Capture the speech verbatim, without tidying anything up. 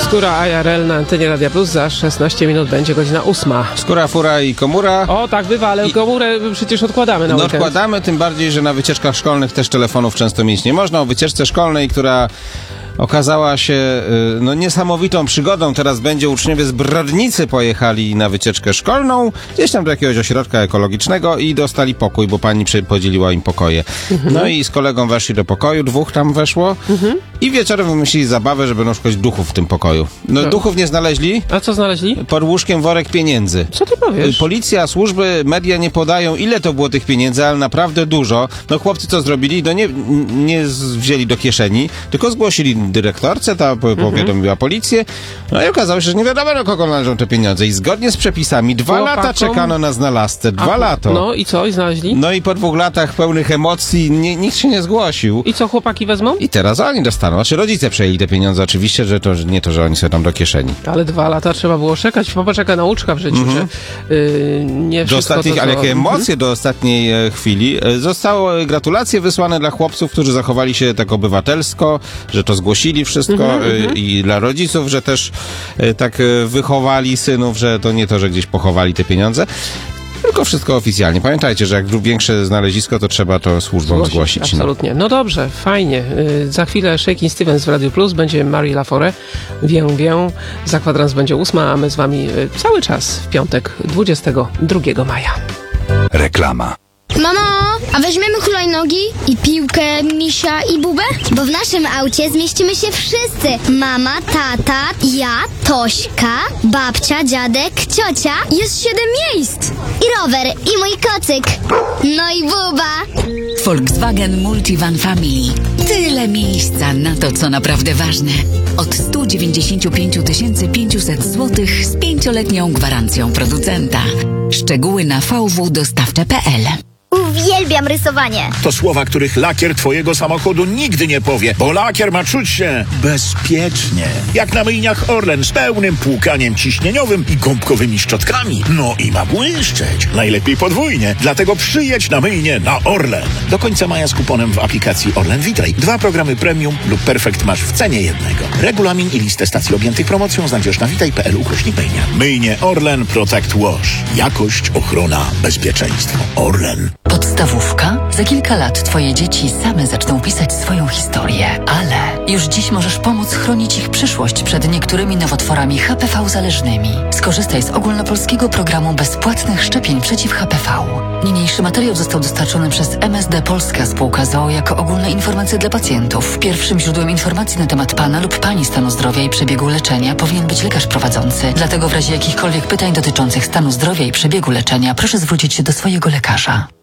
Skóra I R L na antenie Radia Plus. Za szesnaście minut będzie godzina ósma. Skóra, fura i komura. O, tak bywa, ale I... komórę przecież odkładamy na No weekend. odkładamy, tym bardziej, że na wycieczkach szkolnych też telefonów często mieć nie można. O wycieczce szkolnej, która okazała się no, niesamowitą przygodą. Teraz będzie uczniowie z Brodnicy pojechali na wycieczkę szkolną, gdzieś tam do jakiegoś ośrodka ekologicznego i dostali pokój, bo pani podzieliła im pokoje. Mhm. No i z kolegą weszli do pokoju, dwóch tam weszło mhm. i wieczorem wymyślili zabawę, że będą szukać duchów w tym pokoju. No, no duchów nie znaleźli. A co znaleźli? Pod łóżkiem worek pieniędzy. Co ty powiesz? Policja, służby, media nie podają, ile to było tych pieniędzy, ale naprawdę dużo. No chłopcy co zrobili? No nie, nie wzięli do kieszeni, tylko zgłosili dyrektorce, ta powiadomiła policję, no i okazało się, że nie wiadomo, do kogo należą te pieniądze. I zgodnie z przepisami dwa Chłopakom... lata czekano na znalazcę. Dwa A, lata. No i co? I znaleźli? No i po dwóch latach pełnych emocji nie, nikt się nie zgłosił. I co, chłopaki wezmą? I teraz oni dostaną. Znaczy rodzice przejęli te pieniądze oczywiście, że to nie to, że oni sobie tam do kieszeni. Ale dwa lata trzeba było czekać. Popatrz, jaka nauczka w życiu, mm-hmm. że yy, nie do ostatnich, to, ale co... jakie emocje mm-hmm. do ostatniej e, chwili. E, zostały gratulacje wysłane dla chłopców, którzy zachowali się tak obywatelsko, że to zgłosili wszystko mm-hmm. i dla rodziców, że też e, tak e, wychowali synów, że to nie to, że gdzieś pochowali te pieniądze, tylko wszystko oficjalnie. Pamiętajcie, że jak większe znalezisko, to trzeba to służbom zgłosić. zgłosić absolutnie. No. no dobrze, fajnie. Yy, za chwilę Shakin' Stevens w Radio Plus, będzie Marie Laforêt. Wię, wię. Za kwadrans będzie ósma, a my z wami yy, cały czas w piątek, dwudziestego drugiego maja. Reklama. Mamo, a weźmiemy hulajnogi i piłkę, misia i bubę? Bo w naszym aucie zmieścimy się wszyscy. Mama, tata, ja, Tośka, babcia, dziadek, ciocia. Jest siedem miejsc. I rower, i mój kocyk. No i buba. Volkswagen Multivan Family. Tyle miejsca na to, co naprawdę ważne. Od sto dziewięćdziesiąt pięć tysięcy pięćset złotych z pięcioletnią gwarancją producenta. Szczegóły na v w dostawcze kropka p l. Uwielbiam rysowanie. To słowa, których lakier twojego samochodu nigdy nie powie, bo lakier ma czuć się bezpiecznie. Jak na myjniach Orlen z pełnym płukaniem ciśnieniowym i gąbkowymi szczotkami. No i ma błyszczeć. Najlepiej podwójnie. Dlatego przyjedź na myjnię na Orlen. Do końca maja z kuponem w aplikacji Orlen Witaj. Dwa programy premium lub perfekt masz w cenie jednego. Regulamin i listę stacji objętych promocją znajdziesz na witaj kropka p l ukośnik myjnia. Myjnie Orlen Protect Wash. Jakość, ochrona, bezpieczeństwo. Orlen. Podstawówka? Za kilka lat twoje dzieci same zaczną pisać swoją historię, ale już dziś możesz pomóc chronić ich przyszłość przed niektórymi nowotworami H P V zależnymi. Skorzystaj z ogólnopolskiego programu bezpłatnych szczepień przeciw H P V. Niniejszy materiał został dostarczony przez M S D Polska Spółka z o o jako ogólne informacje dla pacjentów. Pierwszym źródłem informacji na temat pana lub pani stanu zdrowia i przebiegu leczenia powinien być lekarz prowadzący. Dlatego w razie jakichkolwiek pytań dotyczących stanu zdrowia i przebiegu leczenia proszę zwrócić się do swojego lekarza.